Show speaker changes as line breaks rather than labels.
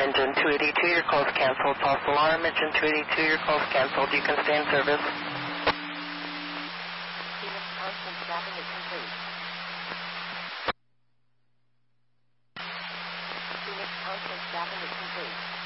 Engine 282, your call is canceled. False alarm. Engine 282, your call is canceled. You can stay in service.
Phoenix constant staffing is complete. Phoenix constant staffing is complete.